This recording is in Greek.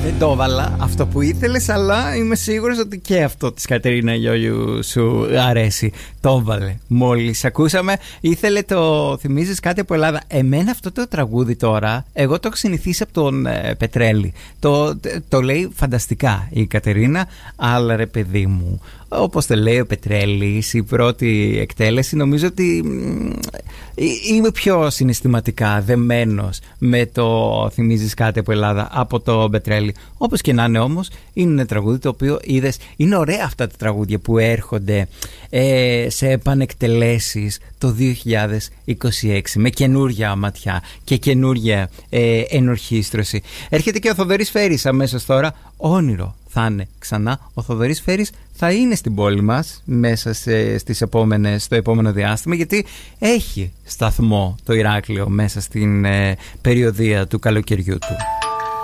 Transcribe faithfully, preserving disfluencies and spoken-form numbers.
Δεν το έβαλα αυτό που ήθελες, αλλά είμαι σίγουρος ότι και αυτό της Κατερίνα Γιώργιου σου αρέσει. Το έβαλε μόλις ακούσαμε. Ήθελε το θυμίζεις κάτι από Ελλάδα. Εμένα αυτό το τραγούδι τώρα, εγώ το έχω συνηθίσει από τον ε, Πετρέλη. Το, το λέει φανταστικά η Κατερίνα, αλλά ρε παιδί μου, όπως το λέει ο Πετρέλης, η πρώτη εκτέλεση, νομίζω ότι είμαι πιο συναισθηματικά δεμένος με το θυμίζεις κάτι από Ελλάδα από το Πετρέλη. Όπως και να είναι όμως, είναι ένα τραγούδι το οποίο είδες, είναι ωραία αυτά τα τραγούδια που έρχονται ε, σε επανεκτελέσεις το δύο χιλιάδες είκοσι έξι με καινούρια ματιά και καινούρια ε, ενορχήστρωση. Έρχεται και ο Θοδωρής Φέρης αμέσως τώρα. Όνειρο θα είναι ξανά. Ο Θοδωρής Φέρης θα είναι στην πόλη μας μέσα σε, στις επόμενες, στο επόμενο διάστημα, γιατί έχει σταθμό το Ηράκλειο μέσα στην ε, περιοδία του καλοκαιριού του.